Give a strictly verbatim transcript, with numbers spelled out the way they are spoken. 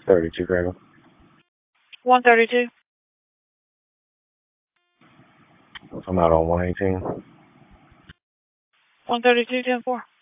thirty-two, Gregor. one thirty-two. I'm out on one eighteen. one thirty-two, ten four.